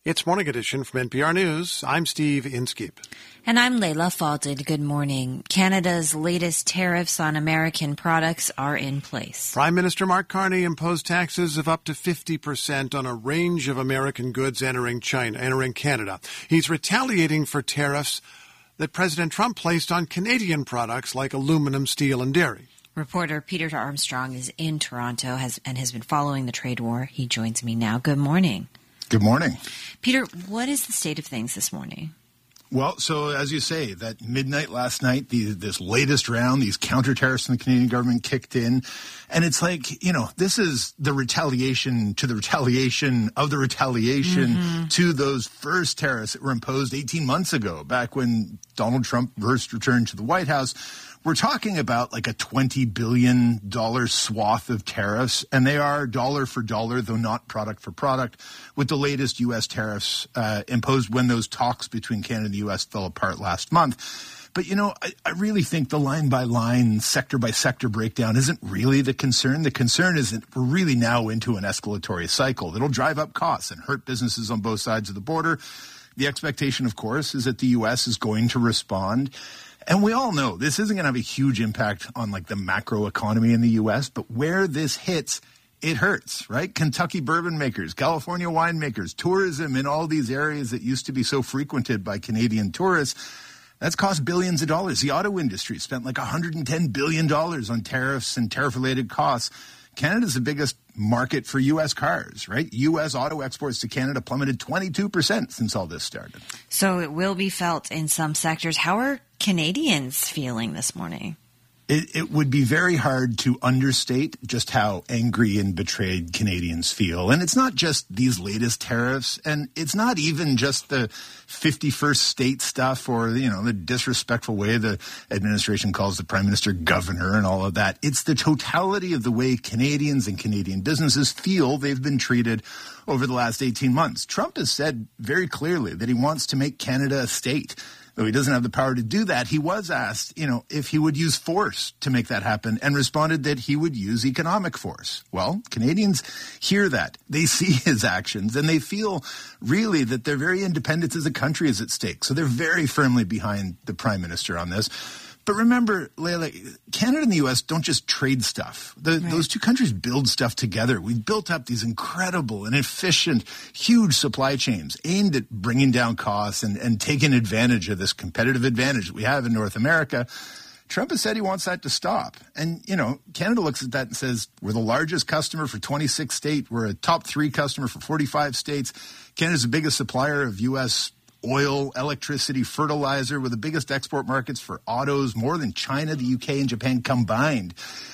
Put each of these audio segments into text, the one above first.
It's Morning Edition from NPR News. I'm Steve Inskeep. And I'm Layla Falded. Good morning. Canada's latest tariffs on American products are in place. Prime Minister Mark Carney imposed taxes of up to 50% on a range of American goods entering Canada. He's retaliating for tariffs that President Trump placed on Canadian products like aluminum, steel, and dairy. Reporter Peter Armstrong is in Toronto and has been following the trade war. He joins me now. Good morning. Good morning. Peter, what is the state of things this morning? Well, so as you say, that midnight last night, this latest round, these counter tariffs from the Canadian government kicked in. And it's like, this is the retaliation to the retaliation of the retaliation to those first tariffs that were imposed 18 months ago, back when Donald Trump first returned to the White House. We're talking about like a $20 billion swath of tariffs, and they are dollar for dollar, though not product for product, with the latest U.S. tariffs imposed when those talks between Canada and the U.S. fell apart last month. But, I really think the line-by-line, sector-by-sector breakdown isn't really the concern. The concern is that we're really now into an escalatory cycle that'll drive up costs and hurt businesses on both sides of the border. The expectation, of course, is that the U.S. is going to respond. And we all know this isn't going to have a huge impact on like the macro economy in the U.S., but where this hits, it hurts, right? Kentucky bourbon makers, California winemakers, tourism in all these areas that used to be so frequented by Canadian tourists, that's cost billions of dollars. The auto industry spent like $110 billion on tariffs and tariff-related costs. Canada's the biggest market for U.S. cars, right? U.S. auto exports to Canada plummeted 22% since all this started. So it will be felt in some sectors. How are Canadians feeling this morning? It would be very hard to understate just how angry and betrayed Canadians feel. And it's not just these latest tariffs, and it's not even just the 51st state stuff or, the disrespectful way the administration calls the Prime Minister governor and all of that. It's the totality of the way Canadians and Canadian businesses feel they've been treated over the last 18 months. Trump has said very clearly that he wants to make Canada a state. Though he doesn't have the power to do that, he was asked, if he would use force to make that happen, and responded that he would use economic force. Well, Canadians hear that. They see his actions, and they feel really that their very independence as a country is at stake. So they're very firmly behind the Prime Minister on this. But remember, Layla, Canada and the U.S. don't just trade stuff. Those two countries build stuff together. We've built up these incredible and efficient, huge supply chains aimed at bringing down costs and taking advantage of this competitive advantage that we have in North America. Trump has said he wants that to stop. And, Canada looks at that and says, we're the largest customer for 26 states. We're a top 3 customer for 45 states. Canada's the biggest supplier of U.S. oil, electricity, fertilizer. We're the biggest export markets for autos, more than China, the UK, and Japan combined.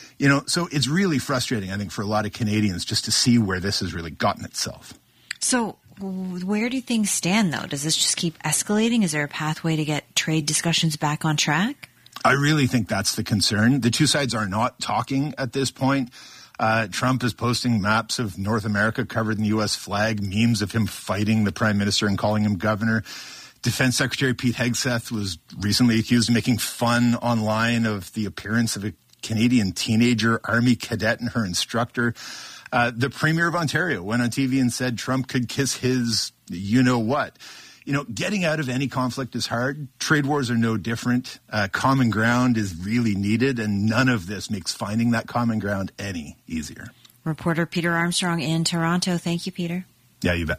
So it's really frustrating, I think, for a lot of Canadians just to see where this has really gotten itself. So where do things stand, though? Does this just keep escalating? Is there a pathway to get trade discussions back on track? I really think that's the concern. The two sides are not talking at this point. Trump is posting maps of North America covered in the U.S. flag, memes of him fighting the Prime Minister and calling him governor. Defense Secretary Pete Hegseth was recently accused of making fun online of the appearance of a Canadian teenager Army cadet and her instructor. The Premier of Ontario went on TV and said Trump could kiss his you-know-what. Getting out of any conflict is hard. Trade wars are no different. Common ground is really needed, and none of this makes finding that common ground any easier. Reporter Peter Armstrong in Toronto. Thank you, Peter. Yeah, you bet.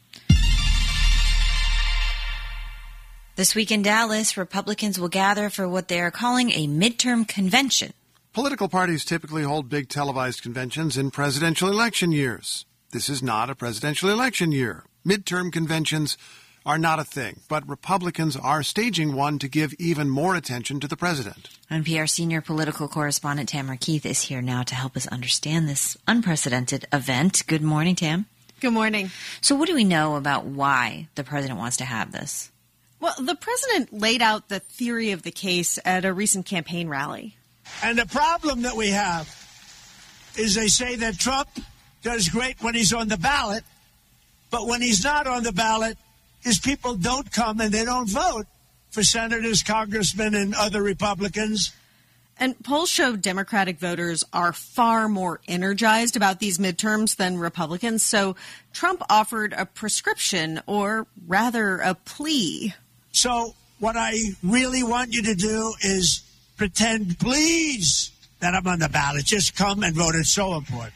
This week in Dallas, Republicans will gather for what they are calling a midterm convention. Political parties typically hold big televised conventions in presidential election years. This is not a presidential election year. Midterm conventions are not a thing, but Republicans are staging one to give even more attention to the president. NPR senior political correspondent Tamara Keith is here now to help us understand this unprecedented event. Good morning, Tam. Good morning. So what do we know about why the president wants to have this? Well, the president laid out the theory of the case at a recent campaign rally. And the problem that we have is they say that Trump does great when he's on the ballot, but when he's not on the ballot, his people don't come and they don't vote for senators, congressmen, and other Republicans. And polls show Democratic voters are far more energized about these midterms than Republicans. So Trump offered a prescription, or rather a plea. So what I really want you to do is pretend, please, that I'm on the ballot. Just come and vote. It's so important.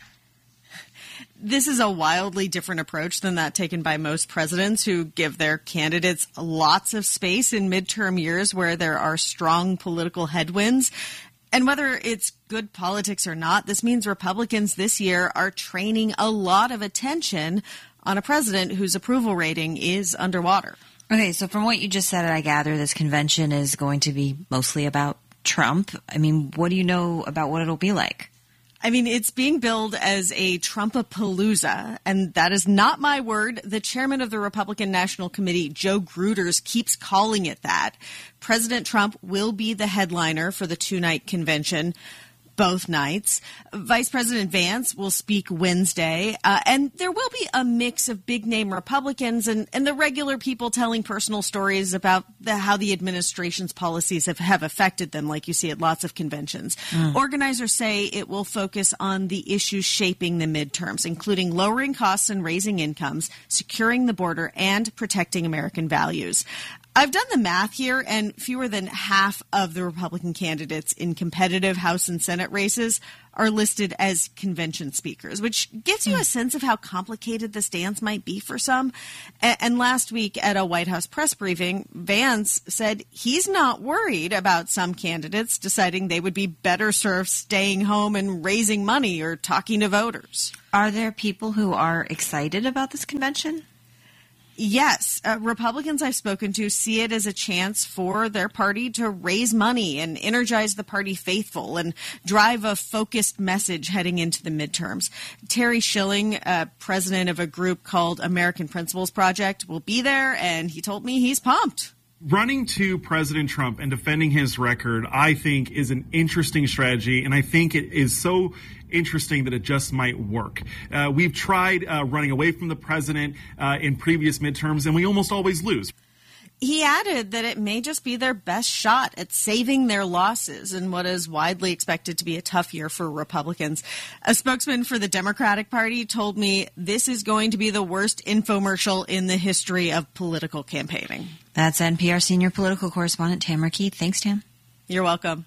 This is a wildly different approach than that taken by most presidents who give their candidates lots of space in midterm years where there are strong political headwinds. And whether it's good politics or not, this means Republicans this year are training a lot of attention on a president whose approval rating is underwater. Okay, so from what you just said, I gather this convention is going to be mostly about Trump. I mean, what do you know about what it'll be like? I mean, it's being billed as a Trumpapalooza, and that is not my word. The chairman of the Republican National Committee, Joe Gruters, keeps calling it that. President Trump will be the headliner for the two-night convention, both nights. Vice President Vance will speak Wednesday, and there will be a mix of big-name Republicans and the regular people telling personal stories about how the administration's policies have affected them, like you see at lots of conventions. Organizers say it will focus on the issues shaping the midterms, including lowering costs and raising incomes, securing the border, and protecting American values. I've done the math here, and fewer than half of the Republican candidates in competitive House and Senate races are listed as convention speakers, which gives you a sense of how complicated this dance might be for some. And last week at a White House press briefing, Vance said he's not worried about some candidates deciding they would be better served staying home and raising money or talking to voters. Are there people who are excited about this convention? Yes. Republicans I've spoken to see it as a chance for their party to raise money and energize the party faithful and drive a focused message heading into the midterms. Terry Schilling, president of a group called American Principles Project, will be there, and he told me he's pumped. Running to President Trump and defending his record, I think, is an interesting strategy, and I think it is so interesting that it just might work. We've tried running away from the president in previous midterms, and we almost always lose. He added that it may just be their best shot at saving their losses in what is widely expected to be a tough year for Republicans. A spokesman for the Democratic Party told me this is going to be the worst infomercial in the history of political campaigning. That's NPR senior political correspondent Tamara Keith. Thanks, Tam. You're welcome.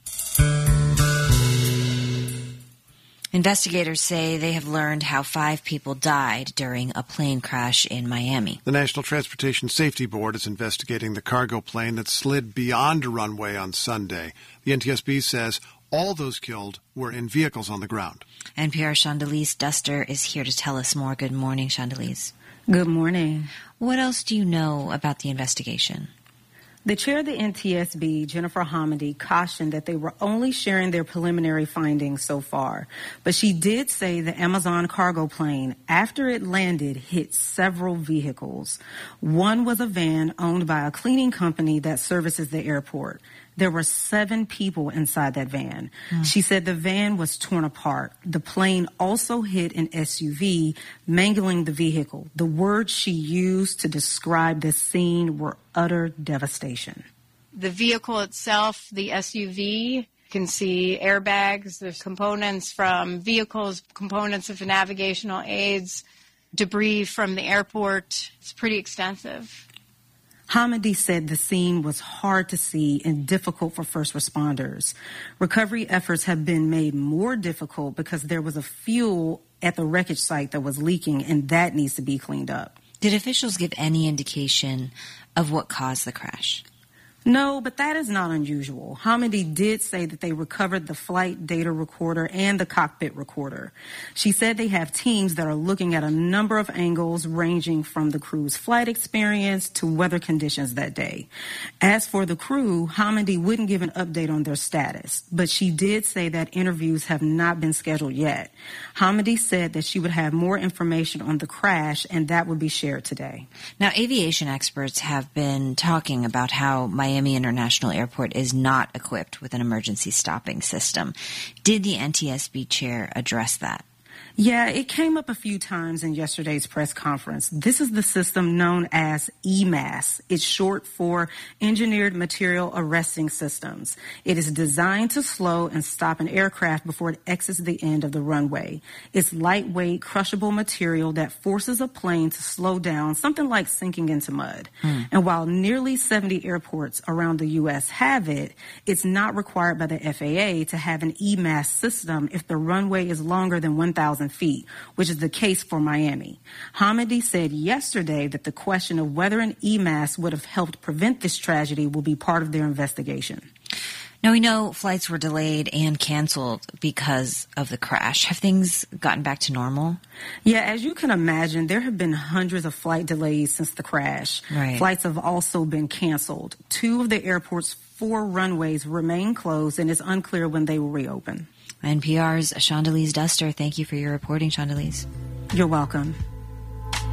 Investigators say they have learned how 5 people died during a plane crash in Miami. The National Transportation Safety Board is investigating the cargo plane that slid beyond a runway on Sunday. The NTSB says all those killed were in vehicles on the ground. NPR's Chandelize Duster is here to tell us more. Good morning, Chandelize. Good morning. What else do you know about the investigation? The chair of the NTSB, Jennifer Hamady, cautioned that they were only sharing their preliminary findings so far. But she did say the Amazon cargo plane, after it landed, hit several vehicles. One was a van owned by a cleaning company that services the airport. There were 7 people inside that van. She said the van was torn apart. The plane also hit an SUV, mangling the vehicle. The words she used to describe the scene were utter devastation. The vehicle itself, the SUV, you can see airbags, there's components from vehicles, components of navigational aids, debris from the airport. It's pretty extensive. Hamady said the scene was hard to see and difficult for first responders. Recovery efforts have been made more difficult because there was a fuel at the wreckage site that was leaking, and that needs to be cleaned up. Did officials give any indication of what caused the crash? No, but that is not unusual. Hamady did say that they recovered the flight data recorder and the cockpit recorder. She said they have teams that are looking at a number of angles ranging from the crew's flight experience to weather conditions that day. As for the crew, Hamady wouldn't give an update on their status, but she did say that interviews have not been scheduled yet. Hamady said that she would have more information on the crash and that would be shared today. Now, aviation experts have been talking about how Miami International Airport is not equipped with an emergency stopping system. Did the NTSB chair address that? Yeah, it came up a few times in yesterday's press conference. This is the system known as EMAS. It's short for Engineered Material Arresting Systems. It is designed to slow and stop an aircraft before it exits the end of the runway. It's lightweight, crushable material that forces a plane to slow down, something like sinking into mud. And while nearly 70 airports around the U.S. have it, it's not required by the FAA to have an EMAS system if the runway is longer than 1,000 feet, which is the case for Miami. Hamady said yesterday that the question of whether an EMAS would have helped prevent this tragedy will be part of their investigation. Now, we know flights were delayed and canceled because of the crash. Have things gotten back to normal? Yeah, as you can imagine, there have been hundreds of flight delays since the crash. Right. Flights have also been canceled. 2 of the airport's 4 runways remain closed, and it's unclear when they will reopen. NPR's Shondelise Duster, thank you for your reporting, Shondelise. You're welcome.